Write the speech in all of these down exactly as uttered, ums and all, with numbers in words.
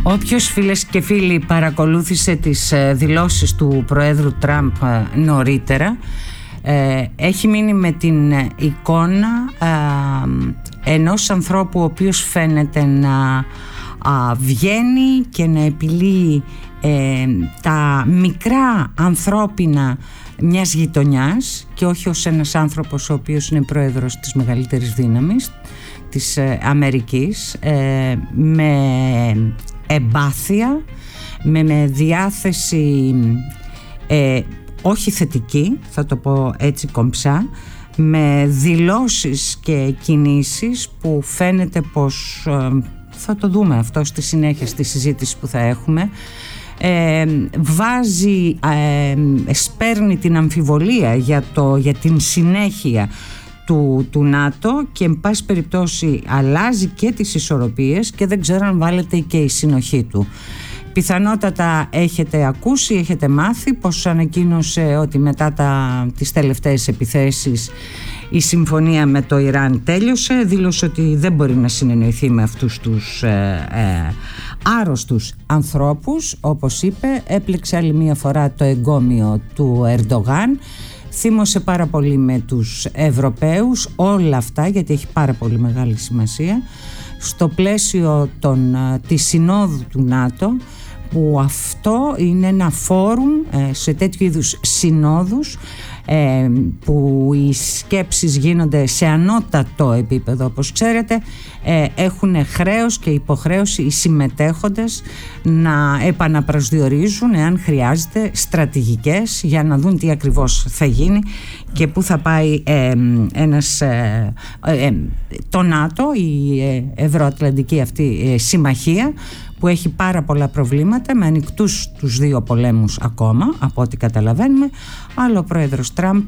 Όποιος, φίλες και φίλοι, παρακολούθησε τις δηλώσεις του Προέδρου Τραμπ νωρίτερα, ε, έχει μείνει με την εικόνα ε, ενός ανθρώπου ο οποίος φαίνεται να α, βγαίνει και να επιλύει ε, τα μικρά ανθρώπινα μιας γειτονιάς και όχι ως ένας άνθρωπος ο οποίος είναι πρόεδρος της μεγαλύτερης δύναμης της ε, Αμερικής, ε, με εμπάθεια, με, με διάθεση ε, όχι θετική, θα το πω έτσι κομψά, με δηλώσεις και κινήσεις που φαίνεται πως ε, θα το δούμε αυτό στη συνέχεια στη συζήτηση που θα έχουμε, ε, βάζει, ε, σπέρνει την αμφιβολία για, το, για την συνέχεια του, του ΝΑΤΟ και εν πάση περιπτώσει αλλάζει και τις ισορροπίες και δεν ξέρω αν βάλετε και η συνοχή του. Πιθανότατα έχετε ακούσει, έχετε μάθει πως ανακοίνωσε ότι μετά τα, τις τελευταίες επιθέσεις η συμφωνία με το Ιράν τέλειωσε, δήλωσε ότι δεν μπορεί να συνεννοηθεί με αυτούς τους ε, ε, άρρωστους ανθρώπους. Όπως είπε, έπλεξε άλλη μία φορά το εγκόμιο του Ερντογάν, θύμωσε πάρα πολύ με τους Ευρωπαίους, όλα αυτά γιατί έχει πάρα πολύ μεγάλη σημασία στο πλαίσιο των, της συνόδου του ΝΑΤΟ, που αυτό είναι ένα φόρουμ ε, σε τέτοιου είδους συνόδους ε, που οι σκέψεις γίνονται σε ανώτατο επίπεδο, όπως ξέρετε, ε, έχουν χρέος και υποχρέωση οι συμμετέχοντες να επαναπροσδιορίζουν εάν χρειάζεται στρατηγικές για να δουν τι ακριβώς θα γίνει και πού θα πάει ε, ένας, ε, ε, το ΝΑΤΟ, η ε, Ευρωατλαντική αυτή ε, συμμαχία, που έχει πάρα πολλά προβλήματα με ανοιχτούς τους δύο πολέμους ακόμα από ό,τι καταλαβαίνουμε, αλλά ο πρόεδρος Τραμπ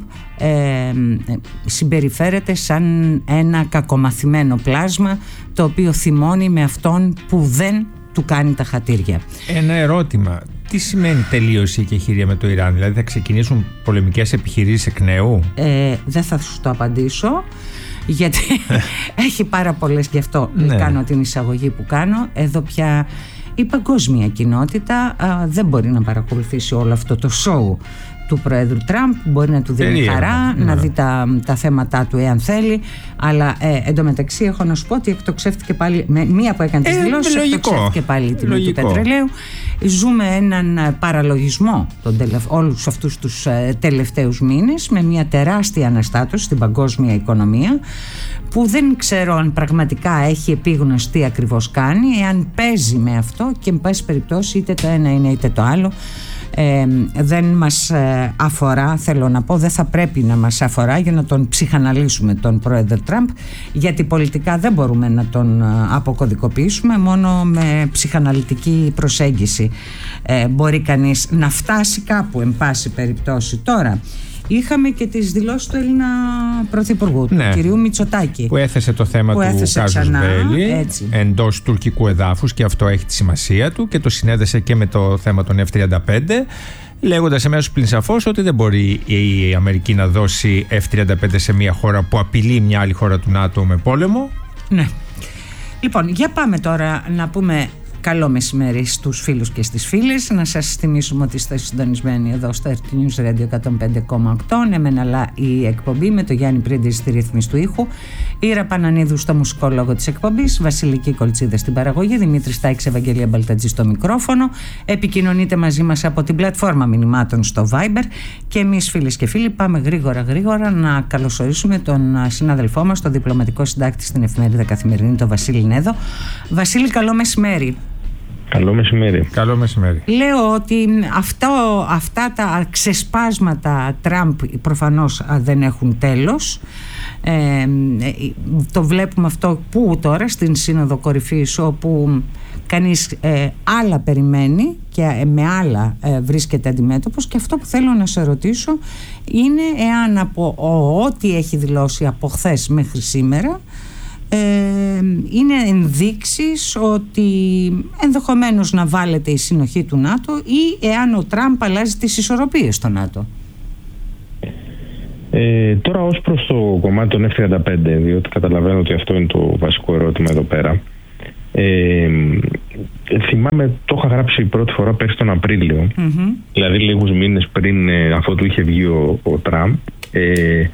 ε, συμπεριφέρεται σαν ένα κακομαθημένο πλάσμα το οποίο θυμώνει με αυτόν που δεν του κάνει τα χατήρια. Ένα ερώτημα, τι σημαίνει τελείωση και χειρία με το Ιράν? Δηλαδή θα ξεκινήσουν πολεμικές επιχειρήσεις εκ νέου? Ε, δεν θα σου το απαντήσω, γιατί έχει πάρα πολλές, γι' αυτό ναι. κάνω την εισαγωγή που κάνω. Εδώ πια η παγκόσμια κοινότητα α, δεν μπορεί να παρακολουθήσει όλο αυτό το σοου του Προέδρου Τραμπ. Μπορεί να του δίνει Τελείω, χαρά, ναι. να δει τα, τα θέματα του εάν θέλει, αλλά ε, εντωμεταξύ έχω να σου πω ότι εκτοξεύτηκε πάλι, με μία που έκανε τις ε, δηλώσεις, εκτοξεύτηκε πάλι η τιμή του πετρελαίου. Ζούμε έναν παραλογισμό τον τελευ... όλους αυτούς τους ε, τελευταίους μήνες, με μια τεράστια αναστάτωση στην παγκόσμια οικονομία, που δεν ξέρω αν πραγματικά έχει επίγνωση τι ακριβώς κάνει, εάν παίζει με αυτό, και εν πάση περιπτώσει είτε το ένα είναι είτε το άλλο. Ε, δεν μας ε, αφορά, θέλω να πω, δεν θα πρέπει να μας αφορά για να τον ψυχαναλύσουμε τον πρόεδρο Τραμπ, γιατί πολιτικά δεν μπορούμε να τον ε, αποκωδικοποιήσουμε, μόνο με ψυχαναλυτική προσέγγιση ε, μπορεί κανείς να φτάσει κάπου, εν πάση περιπτώσει. Τώρα είχαμε και τις δηλώσεις του Έλληνα Πρωθυπουργού, ναι, του κυρίου Μητσοτάκη, που έθεσε το θέμα του Κάζους Μπέλη εντός τουρκικού εδάφους, και αυτό έχει τη σημασία του, και το συνέδεσε και με το θέμα των εφ τριάντα πέντε, λέγοντας εμέσως πλην σαφώς ότι δεν μπορεί η Αμερική να δώσει εφ τριάντα πέντε σε μια χώρα που απειλεί μια άλλη χώρα του ΝΑΤΟ με πόλεμο. Ναι. Λοιπόν, για πάμε τώρα να πούμε καλό μεσημέρι στους φίλους και στις φίλες. Να σας θυμίσουμε ότι είστε συντονισμένοι εδώ στο Earth News Radio εκατόν πέντε κόμμα οκτώ. Ναι μεν, αλλά η εκπομπή με το Γιάννη Πρίντιζη στη ρύθμιση του ήχου, Ήρα Πανανίδου στο μουσικό λόγο της εκπομπής, Βασιλική Κολτσίδα στην παραγωγή, Δημήτρη Στάκης, Ευαγγελία Μπαλτατζή στο μικρόφωνο. Επικοινωνείτε μαζί μας από την πλατφόρμα μηνυμάτων στο Viber. Και εμείς, φίλες και φίλοι, πάμε γρήγορα γρήγορα να καλωσορίσουμε τον συνάδελφό μας, τον διπλωματικό συντάκτη στην εφημερίδα Καθημερινή, τον Βασίλη Νέδο. Βασίλη, καλό μεσημέρι. Καλό μεσημέρι. Καλό μεσημέρι. Λέω ότι αυτό, αυτά τα ξεσπάσματα Τραμπ προφανώς δεν έχουν τέλος. Ε, το βλέπουμε αυτό που τώρα στην Σύνοδο Κορυφής, όπου κανείς ε, άλλα περιμένει και με άλλα ε, βρίσκεται αντιμέτωπος. Και αυτό που θέλω να σε ρωτήσω είναι εάν από ο, ό,τι έχει δηλώσει από χθες μέχρι σήμερα Ε, είναι ενδείξεις ότι ενδεχομένως να βάλετε η συνοχή του ΝΑΤΟ, ή εάν ο Τραμπ αλλάζει τις ισορροπίες στο ΝΑΤΟ. Ε, τώρα ως προς το κομμάτι των εφ τριάντα πέντε, διότι καταλαβαίνω ότι αυτό είναι το βασικό ερώτημα εδώ πέρα, ε, θυμάμαι, το είχα γράψει πρώτη φορά πέρσι τον Απρίλιο, mm-hmm. δηλαδή λίγους μήνες πριν, αφού του είχε βγει ο, ο Τραμπ. Ε,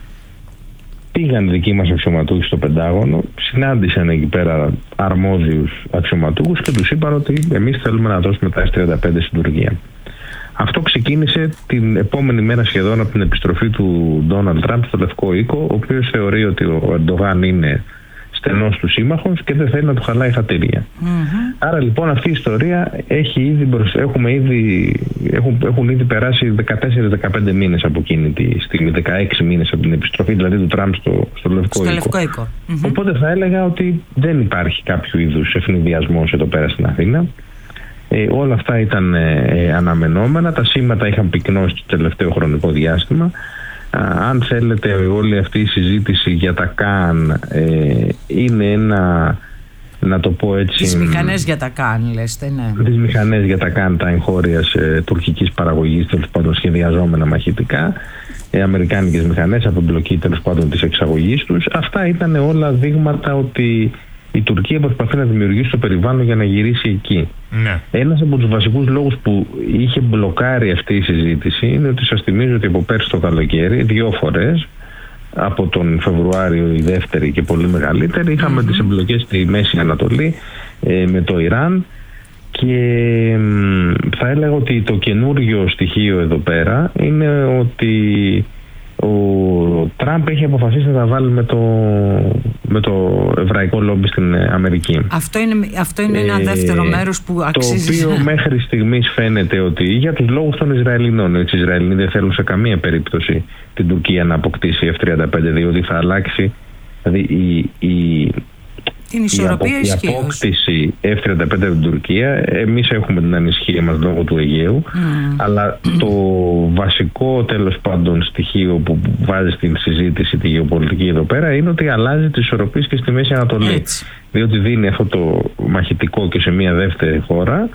πήγαν δικοί μας αξιωματούχοι στο Πεντάγωνο, συνάντησαν εκεί πέρα αρμόδιους αξιωματούχους και τους είπαν ότι εμείς θέλουμε να δώσουμε τα ες τριάντα πέντε στην Τουρκία. Αυτό ξεκίνησε την επόμενη μέρα σχεδόν από την επιστροφή του Ντόναλντ Τραμπ στο Λευκό Οίκο, ο οποίος θεωρεί ότι ο Ερντογάν είναι στενός του σύμμαχος και δεν θέλει να του χαλάει χατήρια. Mm-hmm. Άρα λοιπόν αυτή η ιστορία έχει ήδη, έχουμε ήδη, έχουν, έχουν ήδη περάσει δεκατέσσερις δεκαπέντε μήνες από εκείνη τη στιγμή, δεκαέξι μήνες από την επιστροφή δηλαδή του Τραμπ στο, στο Λευκό στο Οίκο. Λευκό Οίκο. Mm-hmm. Οπότε θα έλεγα ότι δεν υπάρχει κάποιο είδους ευνηδιασμός εδώ πέρα στην Αθήνα. Ε, όλα αυτά ήταν ε, αναμενόμενα, τα σήματα είχαν πυκνώσει το τελευταίο χρονικό διάστημα. Α, αν θέλετε, όλη αυτή η συζήτηση για τα ΚΑΝ ε, είναι ένα, να το πω έτσι... Τις μηχανές για τα ΚΑΝ, λέστε, ναι. Τις μηχανές για τα ΚΑΝ, τα εγχώριας ε, τουρκικής παραγωγής, τέλος πάντων σχεδιαζόμενα μαχητικά, ε, αμερικάνικες μηχανές, από εμπλοκή τέλος πάντων της εξαγωγής τους. Αυτά ήταν όλα δείγματα ότι η Τουρκία προσπαθεί να δημιουργήσει το περιβάλλον για να γυρίσει εκεί. Ναι. Ένας από τους βασικούς λόγους που είχε μπλοκάρει αυτή η συζήτηση είναι ότι σας θυμίζω ότι από πέρσι το καλοκαίρι, δύο φορές, από τον Φεβρουάριο η δεύτερη και πολύ μεγαλύτερη, είχαμε mm-hmm. τις εμπλοκές στη Μέση Ανατολή ε, με το Ιράν και ε, θα έλεγα ότι το καινούριο στοιχείο εδώ πέρα είναι ότι ο Τραμπ έχει αποφασίσει να τα βάλει με το, με το εβραϊκό λόμπι στην Αμερική. Αυτό είναι, αυτό είναι ένα ε, δεύτερο μέρος που αξίζει. Το οποίο μέχρι στιγμής φαίνεται ότι για τους λόγους των Ισραηλινών, οι Ισραηλινοί δεν θέλουν σε καμία περίπτωση την Τουρκία να αποκτήσει εφ τριάντα πέντε, διότι θα αλλάξει δηλαδή η, η, την ισορροπία η, απο, η απόκτηση εφ τριάντα πέντε από την Τουρκία. Εμείς έχουμε την ανησυχία μας λόγω του Αιγαίου, mm. αλλά το βασικό τέλος πάντων στοιχείο που βάζει στην συζήτηση τη γεωπολιτική εδώ πέρα είναι ότι αλλάζει τις ισορροπίες και στη Μέση Ανατολή. Έτσι. Διότι δίνει αυτό το μαχητικό και σε μια δεύτερη χώρα,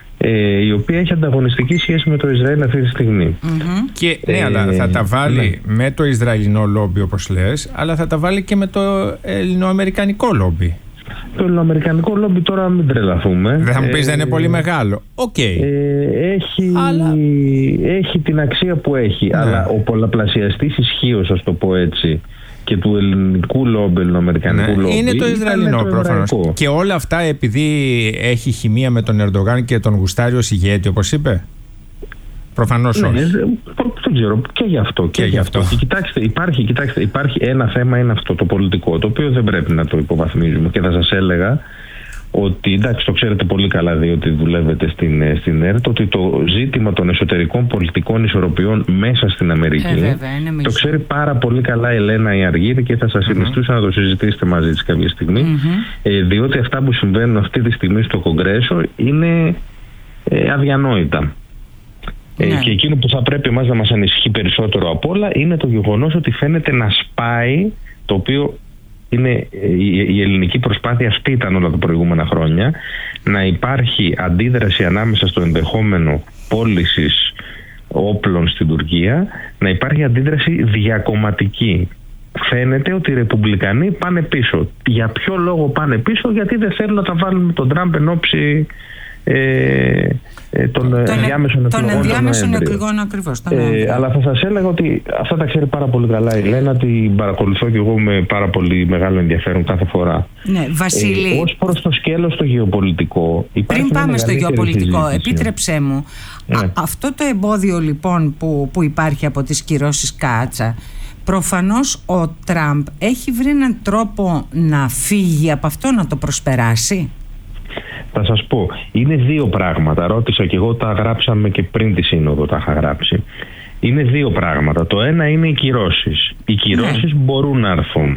ε, η οποία έχει ανταγωνιστική σχέση με το Ισραήλ αυτή τη στιγμή. Mm-hmm. Και ναι, ε, αλλά θα τα βάλει ναι. με το Ισραηλινό λόμπι όπως λες, αλλά θα τα βάλει και με το ελληνοαμερικανικό λόμπι. Το ελληνοαμερικανικό λόμπι τώρα μην τρελαθούμε. Δεν θα μου πεις ε, δεν είναι πολύ μεγάλο. Οκ. Okay. Ε, έχει, αλλά... έχει την αξία που έχει, ναι. αλλά ο πολλαπλασιαστής ισχύος, ας το πω έτσι, και του ελληνικού λόμπι, ελληνοαμερικανικού ναι, λόμπι, είναι το Ισραηλινό προφανώς. Και όλα αυτά επειδή έχει χημεία με τον Ερντογάν και τον γουστάρει ως ηγέτη, όπως είπε. Προφανώς ναι, όχι. Δεν ξέρω, και γι' αυτό. Και, και γι' αυτό. αυτό. Και κοιτάξτε, υπάρχει, κοιτάξτε, υπάρχει ένα θέμα, είναι αυτό το πολιτικό, το οποίο δεν πρέπει να το υποβαθμίζουμε. Και θα σας έλεγα ότι, εντάξει, το ξέρετε πολύ καλά, διότι δουλεύετε στην, στην ΕΡΤ, ότι το ζήτημα των εσωτερικών πολιτικών ισορροπιών μέσα στην Αμερική ε, βέβαια, το ξέρει πάρα πολύ καλά η Ελένα η Αργύρη και θα σας mm-hmm. συνιστούσα να το συζητήσετε μαζί της κάποια στιγμή, mm-hmm. ε, διότι αυτά που συμβαίνουν αυτή τη στιγμή στο Κογκρέσο είναι ε, αδιανόητα. Ναι. Ε, και εκείνο που θα πρέπει εμάς να μας ανησυχεί περισσότερο απ' όλα είναι το γεγονός ότι φαίνεται να σπάει, το οποίο είναι η, η ελληνική προσπάθεια, αυτή ήταν όλα τα προηγούμενα χρόνια, να υπάρχει αντίδραση ανάμεσα στο ενδεχόμενο πώλησης όπλων στην Τουρκία, να υπάρχει αντίδραση διακομματική. Φαίνεται ότι οι Ρεπουμπλικανοί πάνε πίσω. Για ποιο λόγο πάνε πίσω? Γιατί δεν θέλουν να τα βάλουν με τον Τραμπ εν ώψη ε, ε, των ενδιάμεσων εκλογών. Των ενδιάμεσων εκλογών ακριβώς. Ε, αλλά θα σας έλεγα ότι αυτά τα ξέρει πάρα πολύ καλά η Λένα, την παρακολουθώ και εγώ με πάρα πολύ μεγάλο ενδιαφέρον κάθε φορά. Ναι, Βασίλη. Ε, ως προς το σκέλος το γεωπολιτικό. Πριν πάμε στο γεωπολιτικό, συζήτηση. Επίτρεψέ μου, ναι. α, αυτό το εμπόδιο λοιπόν που, που υπάρχει από τις κυρώσεις Κάτσα, προφανώς ο Τραμπ έχει βρει έναν τρόπο να φύγει από αυτό, να το προσπεράσει. Θα σας πω, είναι δύο πράγματα. Ρώτησα και εγώ, τα γράψαμε και πριν τη σύνοδο, τα είχα γράψει. Είναι δύο πράγματα. Το ένα είναι οι κυρώσεις. Οι κυρώσεις ναι. μπορούν να έρθουν.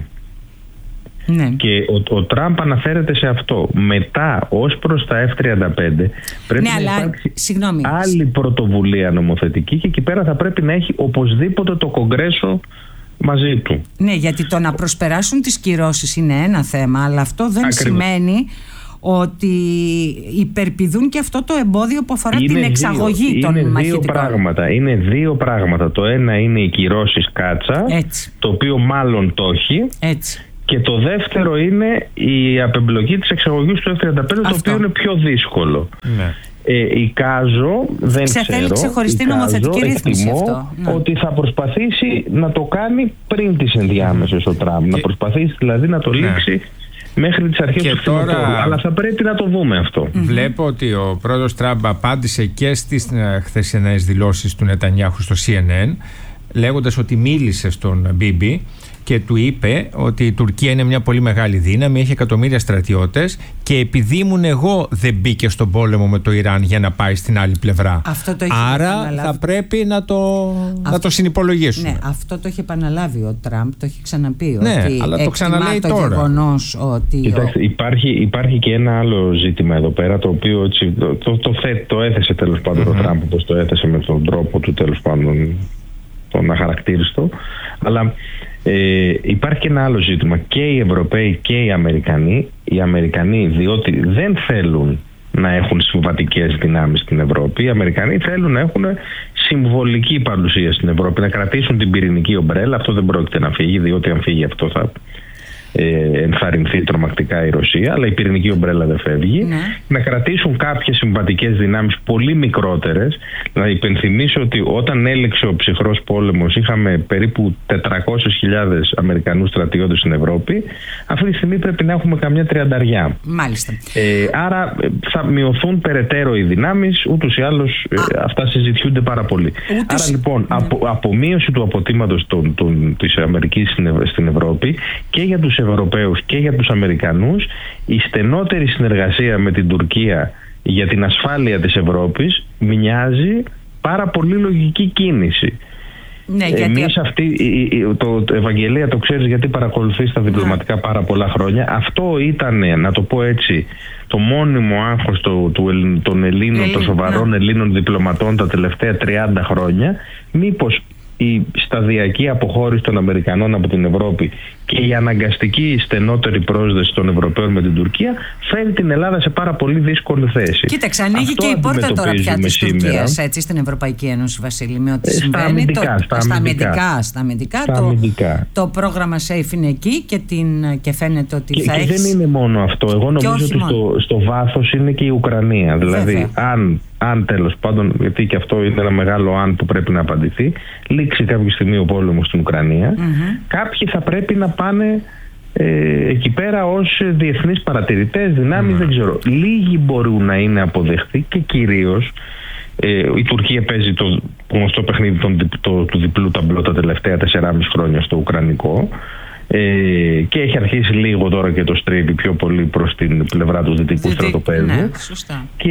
Ναι. Και ο, ο Τραμπ αναφέρεται σε αυτό. Μετά, ως προς τα εφ τριάντα πέντε, πρέπει ναι, να αλλά, υπάρξει συγγνώμη. άλλη πρωτοβουλία νομοθετική και εκεί πέρα θα πρέπει να έχει οπωσδήποτε το Κογκρέσο μαζί του. Ναι, γιατί το να προσπεράσουν τις κυρώσεις είναι ένα θέμα, αλλά αυτό δεν Ακριβώς. σημαίνει ότι υπερπηδούν και αυτό το εμπόδιο που αφορά είναι την εξαγωγή δύο, των είναι μαχητικών. Δύο πράγματα, είναι δύο πράγματα. Το ένα είναι οι κυρώσεις Κάτσα, έτσι. Το οποίο μάλλον το έχει. Έτσι. Και Και το δεύτερο είναι η απεμπλοκή της εξαγωγής του εφ τριάντα πέντε, το οποίο είναι πιο δύσκολο. Ναι. Ε, εικάζω, δεν Ξεθέλει ξέρω, ξεχωριστή εικάζω, νομοθετική ρύθμιση αυτό. Ναι. Ότι θα προσπαθήσει να το κάνει πριν τις ενδιάμεσες ο Τραμπ. Και... Να προσπαθήσει δηλαδή να το λήξει ναι. μέχρι τις αρχές και του φθινοπόρου. Τώρα... Αλλά θα πρέπει να το δούμε αυτό. Βλέπω ότι ο πρόεδρος Τραμπ απάντησε και στις χθεσινές δηλώσεις του Νετανιάχου στο σι εν εν, λέγοντας ότι μίλησε στον Μπίμπι και του είπε ότι η Τουρκία είναι μια πολύ μεγάλη δύναμη, έχει εκατομμύρια στρατιώτες και επειδή ήμουν εγώ δεν μπήκε στον πόλεμο με το Ιράν για να πάει στην άλλη πλευρά. Αυτό το Άρα επαναλάβει. θα πρέπει να το, αυτό, να το συνυπολογίσουμε. Ναι, αυτό το έχει επαναλάβει ο Τραμπ, το έχει ξαναπεί. Ναι, ότι αλλά το ξαναλέει το τώρα. Γεγονός ότι Κοιτάξτε, ο... υπάρχει, υπάρχει και ένα άλλο ζήτημα εδώ πέρα, το οποίο έτσι, το, το, το, το έθεσε τέλος πάντων mm-hmm. ο Τραμπ, όπως το έθεσε με τον τρόπο του τέλος πάντων τον αχαρακτήριστο, αλλά ε, υπάρχει και ένα άλλο ζήτημα. Και οι Ευρωπαίοι και οι Αμερικανοί, οι Αμερικανοί διότι δεν θέλουν να έχουν συμβατικές δυνάμεις στην Ευρώπη, οι Αμερικανοί θέλουν να έχουν συμβολική παρουσία στην Ευρώπη, να κρατήσουν την πυρηνική ομπρέλα. Αυτό δεν πρόκειται να φύγει, διότι αν φύγει αυτό θα ε, ενθαρρυνθεί τρομακτικά η Ρωσία, αλλά η πυρηνική ομπρέλα δεν φεύγει. Ναι. Να κρατήσουν κάποιες συμβατικές δυνάμεις πολύ μικρότερες. Να υπενθυμίσω ότι όταν έληξε ο ψυχρός πόλεμος είχαμε περίπου τετρακόσιες χιλιάδες Αμερικανούς στρατιώτες στην Ευρώπη. Αυτή τη στιγμή πρέπει να έχουμε καμιά τριανταριά. Μάλιστα. Ε, άρα θα μειωθούν περαιτέρω οι δυνάμεις, ούτως ή άλλως ε, αυτά συζητιούνται πάρα πολύ. Ούτως... Άρα λοιπόν ναι. απο, απομείωση του αποτύπματος των, των, της Αμερικής στην, στην Ευρώπη και για τους Ευρωπαίους και για τους Αμερικανούς, η στενότερη συνεργασία με την Τουρκία για την ασφάλεια της Ευρώπης μοιάζει πάρα πολύ λογική κίνηση. Ναι, γιατί... Εμείς αυτή, το, το Ευαγγελία το ξέρεις γιατί παρακολουθείς τα διπλωματικά πάρα πολλά χρόνια. Αυτό ήταν, να το πω έτσι, το μόνιμο άγχος του, του, των Ελλήνων, Ελλήν, των σοβαρών ναι. Ελλήνων διπλωματών τα τελευταία τριάντα χρόνια. Μήπως η σταδιακή αποχώρηση των Αμερικανών από την Ευρώπη και η αναγκαστική στενότερη πρόσδεση των Ευρωπαίων με την Τουρκία φέρει την Ελλάδα σε πάρα πολύ δύσκολη θέση. Κοίταξε, ανοίγει αυτό και η πόρτα τώρα πια της Τουρκίας έτσι, στην Ευρωπαϊκή Ένωση, Βασίλη, με ό,τι συμβαίνει. Αμυντικά, το, στα, στα αμυντικά. αμυντικά, στα αμυντικά, στα το, αμυντικά. Το πρόγραμμα SAFE είναι εκεί και, την, και φαίνεται ότι και, θα και έχεις... δεν είναι μόνο αυτό. Εγώ νομίζω ότι στο, στο βάθος είναι και η Ουκρανία. Δηλαδή, αν, αν τέλος πάντων, γιατί και αυτό είναι ένα μεγάλο αν που πρέπει να απαντηθεί, λήξει κάποια στιγμή ο πόλεμος στην Ουκρανία, mm-hmm. κάποιοι θα πρέπει να πάνε Ε, εκεί πέρα ως διεθνείς παρατηρητές, δυνάμεις, mm. δεν ξέρω. Λίγοι μπορούν να είναι αποδεχτοί και κυρίως ε, η Τουρκία παίζει το γνωστό παιχνίδι τον, το, του διπλού ταμπλό τα τελευταία τεσσεράμισι χρόνια στο Ουκρανικό ε, και έχει αρχίσει λίγο τώρα και το στρίβει πιο πολύ προς την πλευρά του δυτικού Δυτή, στρατοπέδου. Ναι, σωστά. Και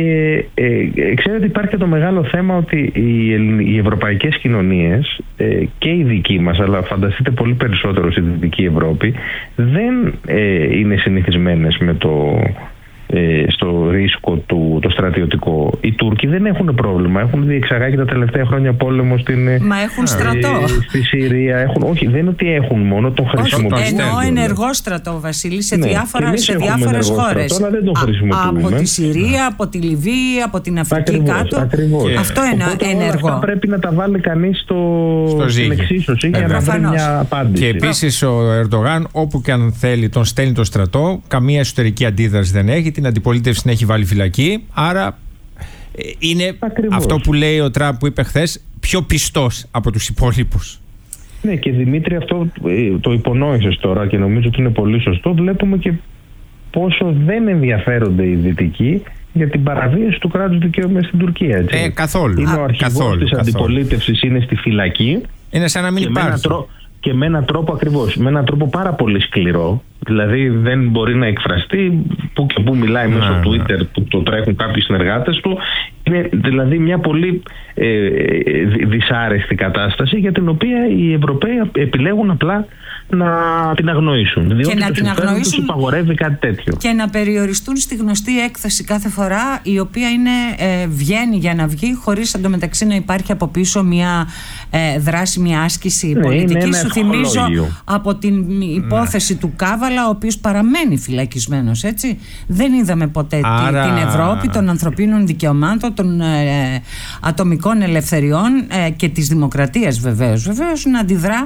ε, ξέρετε υπάρχει και το μεγάλο θέμα ότι οι, οι ευρωπαϊκές κοινωνίες ε, και οι δικοί μας, αλλά φανταστείτε πολύ περισσότερο στη Δυτική Ευρώπη, δεν ε, είναι συνηθισμένες με το ε, στο ρίσκο του το στρατιωτικό. Οι Τούρκοι δεν έχουν πρόβλημα. Έχουν διεξαγάγει τα τελευταία χρόνια πόλεμο στην, Μα έχουν στρατό. Ε, στη Συρία. Έχουν, όχι, δεν είναι ότι έχουν μόνο, τον χρησιμοποιούν. Εννοώ ενεργό στρατό, Βασίλη, σε, ναι, διάφορα, σε διάφορες χώρες. Στρατό, δεν τον από τη Συρία, από τη Λιβύη, από την Αφρική ακριβώς, κάτω. Ακριβώς. Αυτό είναι Οπότε, ενεργό. Αυτά πρέπει να τα βάλει κανείς στο, στο στην εξίσωση για να βρει μια απάντηση. Και επίσης ο Ερντογάν, όπου και αν θέλει, τον στέλνει το στρατό, καμία εσωτερική αντίδραση δεν έχει. Την αντιπολίτευση την έχει βάλει φυλακή. Άρα είναι ακριβώς αυτό που λέει ο Τραμπ που είπε χθες, πιο πιστός από τους υπόλοιπους. Ναι, και Δημήτρη, αυτό το υπονόησες τώρα και νομίζω ότι είναι πολύ σωστό. Βλέπουμε και πόσο δεν ενδιαφέρονται οι Δυτικοί για την παραβίαση του κράτους δικαίου μέσα στην Τουρκία. Έτσι. Ε, καθόλου. Είναι ο αρχηγός καθόλου, της καθόλου. αντιπολίτευσης, είναι στη φυλακή. Είναι σαν να μην υπάρχει. Και με έναν τρόπο ακριβώς, με έναν τρόπο πάρα πολύ σκληρό. Δηλαδή δεν μπορεί να εκφραστεί, που και που μιλάει μέσω ναι, Twitter ναι. που το τρέχουν κάποιοι συνεργάτες του. Είναι δηλαδή μια πολύ ε, δυσάρεστη κατάσταση για την οποία οι Ευρωπαίοι επιλέγουν απλά να την αγνοήσουν. Διότι και να την αγνοήσουν τους υπαγορεύει κάτι τέτοιο. Και να περιοριστούν στη γνωστή έκθεση κάθε φορά, η οποία είναι, ε, βγαίνει για να βγει, χωρίς εντωμεταξύ να υπάρχει από πίσω μια ε, δράση, μια άσκηση ναι, πολιτική. Σου θυμίζω από την υπόθεση ναι. του Κάβαλα, ο οποίος παραμένει φυλακισμένος, έτσι. Δεν είδαμε ποτέ Άρα... την Ευρώπη των ανθρωπίνων δικαιωμάτων, των ε, ατομικών ελευθεριών ε, και της δημοκρατίας βεβαίως, βεβαίως να αντιδρά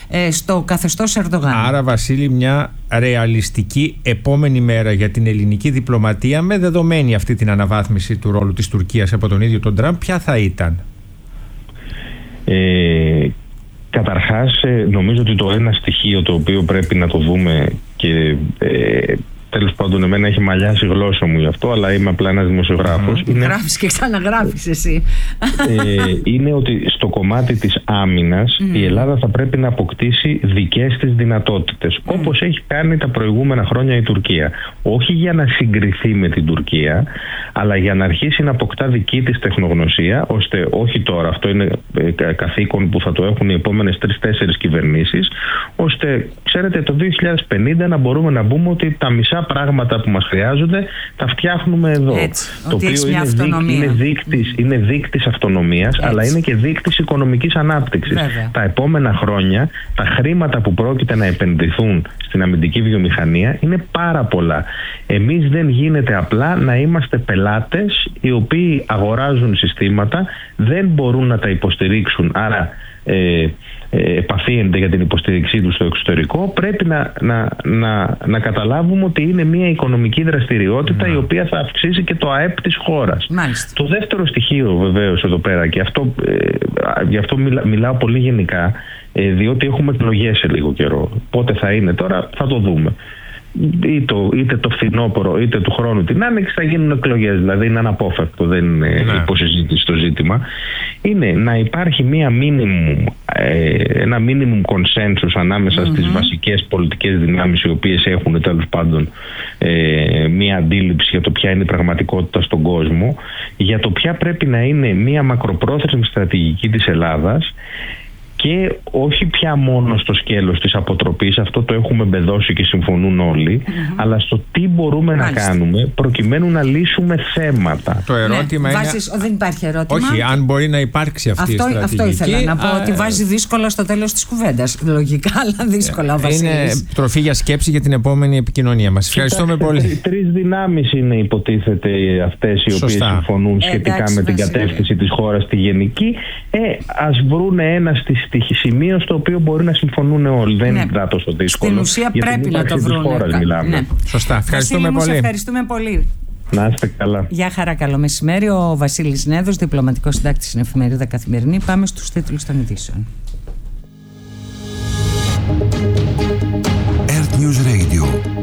ε, στο καθεστώς Ερντογάν. Άρα, Βασίλη, μια ρεαλιστική επόμενη μέρα για την ελληνική διπλωματία, με δεδομένη αυτή την αναβάθμιση του ρόλου της Τουρκίας από τον ίδιο τον Τραμπ, ποια θα ήταν? Ε, καταρχάς, νομίζω ότι το ένα στοιχείο το οποίο πρέπει να το δούμε και ε, τέλος πάντων εμένα έχει μαλλιάσει η γλώσσα μου γι' αυτό, αλλά είμαι απλά ένας δημοσιογράφος. Mm-hmm. Είναι... Γράφεις και ξαναγράφεις εσύ. Ε, είναι ότι στο κομμάτι της άμυνας mm. η Ελλάδα θα πρέπει να αποκτήσει δικές της δυνατότητες, mm. όπως έχει κάνει τα προηγούμενα χρόνια η Τουρκία. Όχι για να συγκριθεί με την Τουρκία, αλλά για να αρχίσει να αποκτά δική της τεχνογνωσία, ώστε όχι τώρα, αυτό είναι καθήκον που θα το έχουν οι επόμενες τρεις-τέσσερις κυβερνήσεις, ώστε, ξέρετε, το δύο χιλιάδες πενήντα να μπορούμε να πούμε ότι τα μισά πράγματα που μας χρειάζονται τα φτιάχνουμε εδώ. Έτσι, το οποίο είναι, δίκ, είναι, δείκτης, mm. είναι δείκτης αυτονομίας, έτσι, αλλά είναι και δείκτης οικονομικής ανάπτυξης. Βέβαια. Τα επόμενα χρόνια τα χρήματα που πρόκειται να επενδυθούν στην αμυντική βιομηχανία είναι πάρα πολλά. Εμείς δεν γίνεται απλά να είμαστε πελάτες οι οποίοι αγοράζουν συστήματα, δεν μπορούν να τα υποστηρίξουν, άρα ε, επαφίενται για την υποστήριξή του στο εξωτερικό. Πρέπει να, να, να, να καταλάβουμε ότι είναι μια οικονομική δραστηριότητα mm. η οποία θα αυξήσει και το ΑΕΠ της χώρας. Μάλιστα. Το δεύτερο στοιχείο βεβαίως εδώ πέρα, και αυτό, ε, γι' αυτό μιλά, μιλάω πολύ γενικά, ε, διότι έχουμε εκλογές σε λίγο καιρό. Πότε θα είναι τώρα θα το δούμε. Είτε το, είτε το φθινόπωρο είτε του χρόνου την άνοιξη θα γίνουν εκλογές, δηλαδή είναι αναπόφευκτο, δεν είναι ναι. υποσυζήτηση το ζήτημα. Είναι να υπάρχει μία minimum, ε, ένα minimum consensus ανάμεσα mm-hmm. στις βασικές πολιτικές δυνάμεις οι οποίες έχουν τέλος πάντων ε, μία αντίληψη για το ποια είναι η πραγματικότητα στον κόσμο, για το ποια πρέπει να είναι μία μακροπρόθεσμη στρατηγική της Ελλάδας, και όχι πια μόνο στο σκέλος της αποτροπής, αυτό το έχουμε μπεδώσει και συμφωνούν όλοι, mm-hmm. αλλά στο τι μπορούμε Μάλιστα. να κάνουμε προκειμένου να λύσουμε θέματα. Το ερώτημα ναι, είναι... Βάζεις, δεν υπάρχει ερώτημα. Όχι, αν μπορεί να υπάρξει αυτή αυτό, η στρατηγική. Αυτό ήθελα να πω, α, ότι βάζει δύσκολα στο τέλος της κουβέντας. Λογικά, αλλά δύσκολα ο Βασίλης. Είναι τροφή για σκέψη για την επόμενη επικοινωνία μας. Ευχαριστούμε πολύ. Τρεις δυνάμεις είναι υποτίθεται αυτές οι οποίες συμφωνούν σχετικά Εντάξει, με την κατεύθυνση της χώρας στη γενική. Ε, ας βρούνε ένα στη σημείο στο οποίο μπορεί να συμφωνούν όλοι. Δεν ναι. είναι τόσο δύσκολο. Στην ουσία πρέπει να το βρουν. Ναι. Σωστά. Ευχαριστούμε Βασίλη, πολύ. Ευχαριστούμε πολύ. Να είστε καλά. Γεια χαρά, καλό μεσημέρι. Ο Βασίλης Νέδος, διπλωματικός συντάκτης στην εφημερίδα Καθημερινή. Πάμε στους τίτλους των ειδήσεων.